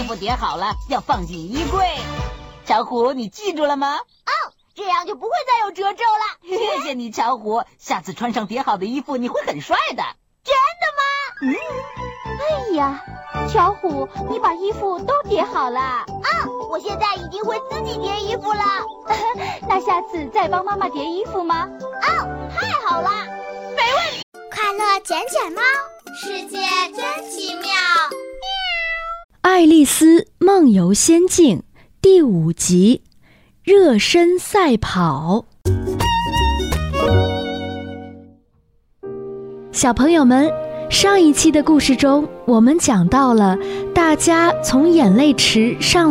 衣服叠好了，要放进衣柜。巧虎，你记住了吗？ 这样就不会再有褶皱了。 谢谢你，巧虎。下次穿上叠好的衣服，你会很帅的。 真的吗？ 哎呀，巧虎，你把衣服都叠好了。 我现在已经会自己叠衣服了。 那下次再帮妈妈叠衣服吗？ 太好了， 没问题。 快乐捡捡猫，世界真奇妙。 爱丽丝梦游仙境第5集，热身赛跑。小朋友们，上一期的故事中，我们讲到了大家从眼泪池上